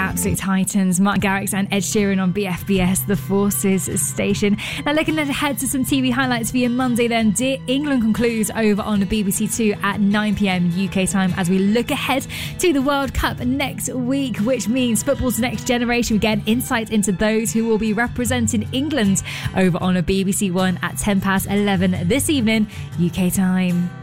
absolute titans, Mark Garrix and Ed Sheeran on BFBS, the Forces station. Now looking ahead to some TV highlights for you Monday then. Dear England concludes over on the BBC Two at 9pm UK time as we look ahead to the World Cup next week, which means football's next generation. We get an insight into those who will be representing England over on a BBC One at 11 this evening UK time.